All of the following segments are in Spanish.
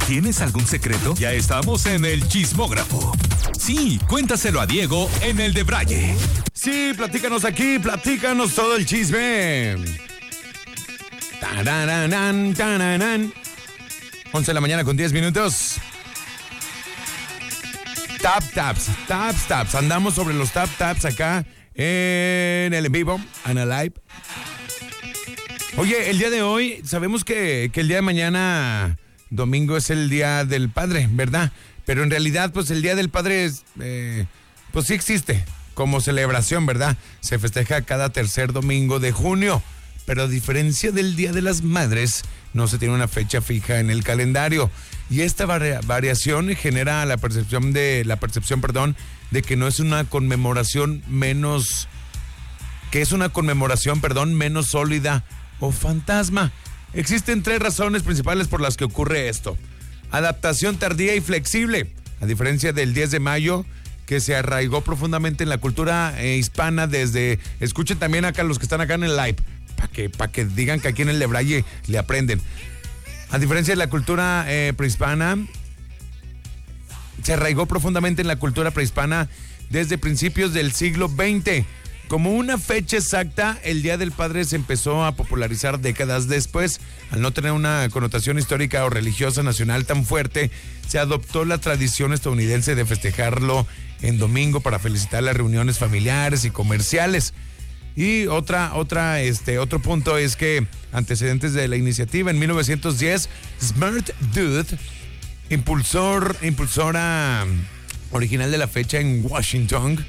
¿Tienes algún secreto? Ya estamos en el chismógrafo. Sí, cuéntaselo a Diego en el de Braille. Sí, platícanos aquí, platícanos todo el chisme. Tararán, tararán. 11 de la mañana con 10 minutos. Taps. Andamos sobre los taps acá en el en vivo, en el live. Oye, el día de hoy, sabemos que el día de mañana, domingo, es el Día del Padre, ¿verdad? Pero en realidad, pues el Día del Padre es, pues sí existe como celebración, ¿verdad? Se festeja cada tercer domingo de junio, pero a diferencia del Día de las Madres, no se tiene una fecha fija en el calendario. Y esta variación genera la percepción, de que no es una conmemoración menos, menos sólida o fantasma. Existen 3 razones principales por las que ocurre esto. Adaptación tardía y flexible, a diferencia del 10 de mayo, que se arraigó profundamente en la cultura hispana desde... Escuchen también acá los que están acá en el live, para que digan que aquí en el de Braille le aprenden. A diferencia de la cultura prehispana, se arraigó profundamente en la cultura prehispana desde principios del siglo XX. Como una fecha exacta, el Día del Padre se empezó a popularizar décadas después. Al no tener una connotación histórica o religiosa nacional tan fuerte, se adoptó la tradición estadounidense de festejarlo en domingo para felicitar las reuniones familiares y comerciales. Y otro punto es que, antecedentes de la iniciativa, en 1910, Smart Dude, impulsora original de la fecha en Washington,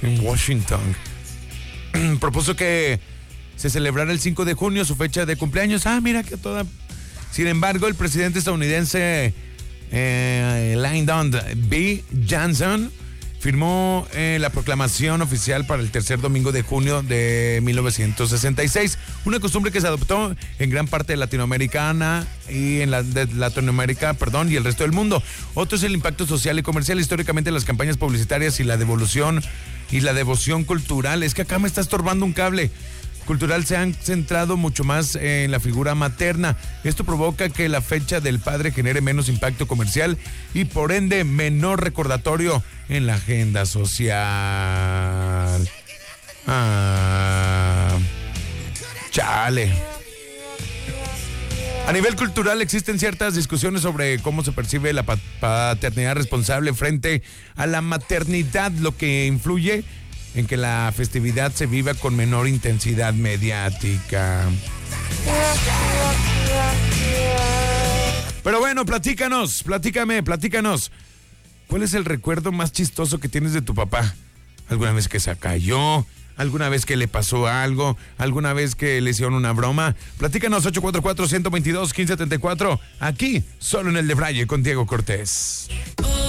propuso que se celebrara el 5 de junio su fecha de cumpleaños. Mira que toda... Sin embargo, el presidente estadounidense Lyndon B. Johnson firmó la proclamación oficial para el tercer domingo de junio de 1966, una costumbre que se adoptó en gran parte de Latinoamérica y el resto del mundo. Otro es el impacto social y comercial. Históricamente, las campañas publicitarias y la devoción cultural. Es que acá me está estorbando un cable cultural, se han centrado mucho más en la figura materna. Esto provoca que la fecha del padre genere menos impacto comercial y por ende menor recordatorio en la agenda social. Chale. A nivel cultural existen ciertas discusiones sobre cómo se percibe la paternidad responsable frente a la maternidad, lo que influye en que la festividad se viva con menor intensidad mediática. Pero bueno, platícanos. ¿Cuál es el recuerdo más chistoso que tienes de tu papá? ¿Alguna vez que se cayó? ¿Alguna vez que le pasó algo? ¿Alguna vez que le hicieron una broma? Platícanos, 844-122-1574, aquí, solo en el de Braille con Diego Cortés.